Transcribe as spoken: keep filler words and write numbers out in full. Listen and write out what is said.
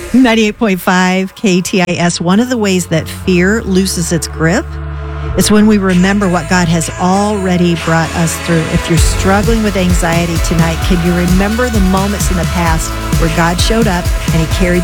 ninety-eight point five K T I S. One of the ways that fear loses its grip is when we remember what God has already brought us through. If you're struggling with anxiety tonight, can you remember the moments in the past where God showed up and he carried